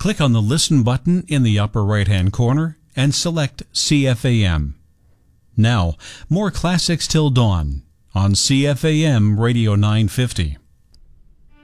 Click on the Listen button in the upper right-hand corner and select CFAM. Now, more classics till dawn on CFAM Radio 950.